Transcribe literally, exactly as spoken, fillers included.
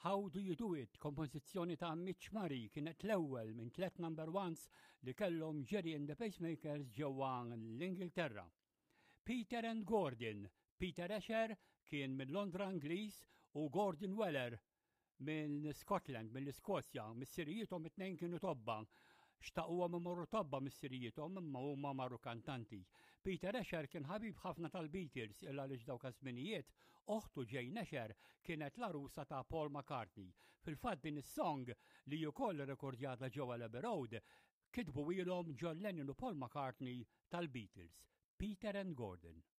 How Do You Do It, kompożizzjoni ta' Mitch Murray, kienet l-ewwel minn tliet number ones li kellhom Gerry and the Pacemakers ġewwa l-Ingilterra. Peter and Gordon, Peter Asher kien minn Londra Ingliż u Gordon Weller minn Scotland, mill-Iskozja, mis-sirjietom it-tnejn kienu tobba. Xtaqwa mamorru tobba mis-sirjietom imma huma marru kantanti. Peter Asher kien ħabib ħafna tal-Beatles illa għaliex dawk iż-żminijiet oħtu Jane Asher kienet l-arusa ta' Paul McCartney. Fil-fatt din is-song li wkoll rekordjata ġewwa Abbey Road kitbu ilhom John Lennon u Paul McCartney tal-Beatles, Peter and Gordon.